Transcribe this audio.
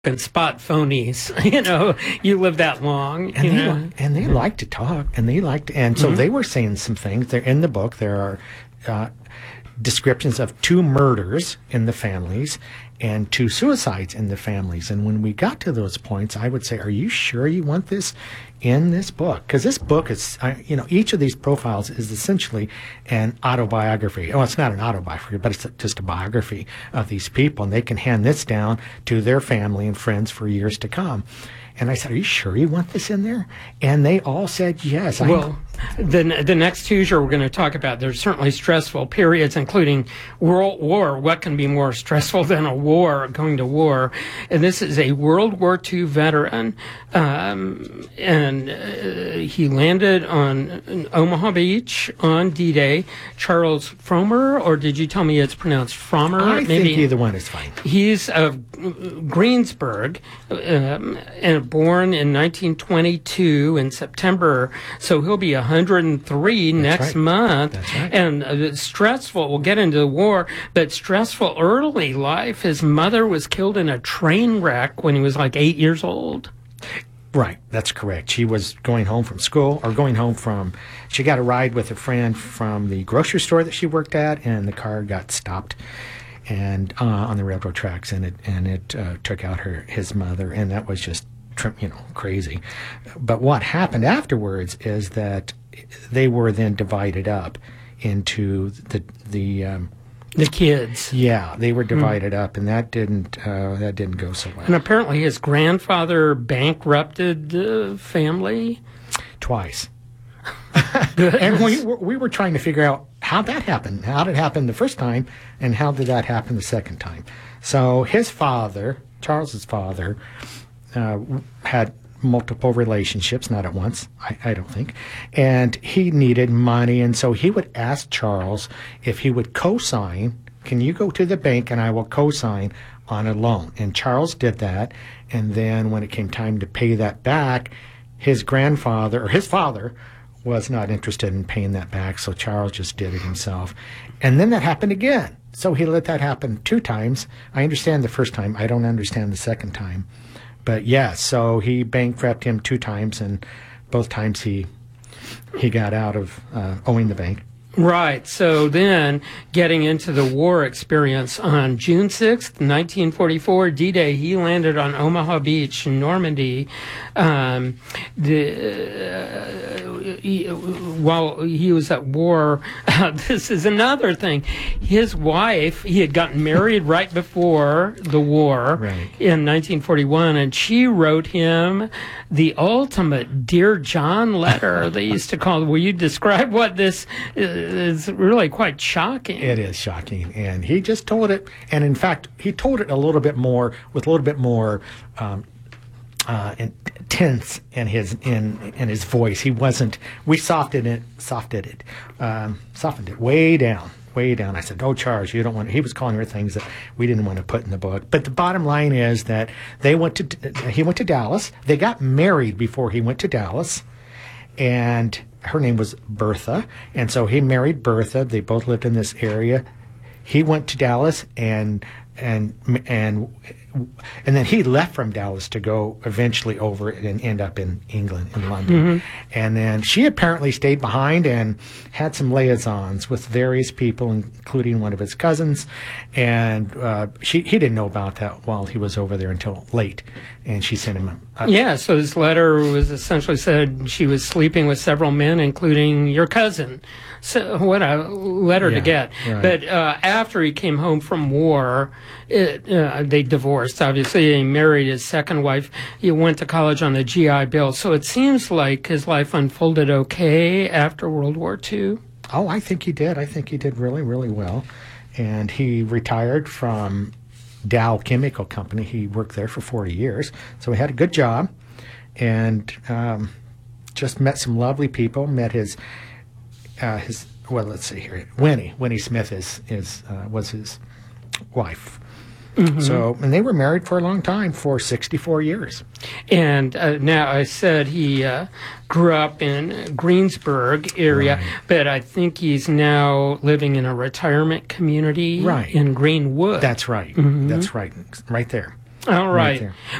and spot phonies. You live that long. And they like to talk, and so they were saying some things. They're in the book. There are descriptions of 2 murders in the families and 2 suicides in the families. And when we got to those points, I would say, are you sure you want this in this book? Because this book is, each of these profiles is essentially an autobiography. Oh, it's not an autobiography, but it's just a biography of these people. And they can hand this down to their family and friends for years to come. And I said, are you sure you want this in there? And they all said yes. Well, the next 2 we're going to talk about, there's certainly stressful periods, including World War. What can be more stressful than a war, going to war? And this is a World War II veteran. And he landed on Omaha Beach on D-Day. Charles Fromer, or did you tell me it's pronounced Fromer? I think either one is fine. He's of Greensburg, and born in 1922 in September, so he'll be 103 next month. That's right. And stressful, we'll get into the war, but stressful early life. His mother was killed in a train wreck when he was like 8 years old. Right, that's correct. She was going home from school, she got a ride with a friend from the grocery store that she worked at, and the car got stopped and on the railroad tracks, and it took out his mother, and that was just crazy. But what happened afterwards is that they were then divided up into the kids. Yeah, they were divided up, and that didn't go so well. And apparently his grandfather bankrupted the family twice. And we were trying to figure out how that happened. How did it happen the first time, and how did that happen the second time? So his father, Charles's father, had multiple relationships, not at once, I don't think, and he needed money, and so he would ask Charles if he would co-sign, can you go to the bank and I will co-sign on a loan? And Charles did that, and then when it came time to pay that back, his father was not interested in paying that back, so Charles just did it himself. And then that happened again. So he let that happen 2 times. I understand the first time. I don't understand the second time. But yes, so he bankrupted him 2 times, and both times he got out of owing the bank. Right. So then, getting into the war experience, on June 6th, 1944, D-Day, he landed on Omaha Beach in Normandy. While he was at war, this is another thing. His wife, he had gotten married right before the war in 1941, and she wrote him the ultimate Dear John letter, they used to call it. Will you describe what this is? Really quite shocking. It is shocking, and he just told it, and in fact, he told it with a little bit more tense in his voice. He wasn't. We softened it way down. I said, "Oh, Charles, you don't want." He was calling her things that we didn't want to put in the book. But the bottom line is that he went to Dallas. They got married before he went to Dallas, and her name was Bertha, and so he married Bertha. They both lived in this area. He went to Dallas, and then he left from Dallas to go eventually over and end up in England, in London. And then she apparently stayed behind and had some liaisons with various people, including one of his cousins. And he didn't know about that while he was over there until late. And she sent him so his letter was essentially said she was sleeping with several men, including your cousin. So what a letter to get. Right. But after he came home from war, they divorced, obviously. He married his second wife. He went to college on the GI Bill. So it seems like his life unfolded okay after World War II. Oh, I think he did. I think he did really, really well. And he retired from Dow Chemical Company. He worked there for 40 years. So he had a good job, and just met some lovely people. Met his let's see here, Winnie Smith was his wife. So, and they were married for a long time, for 64 years. And now I said he grew up in Greensburg area, but I think he's now living in a retirement community in Greenwood. That's right. That's right there. All right. there.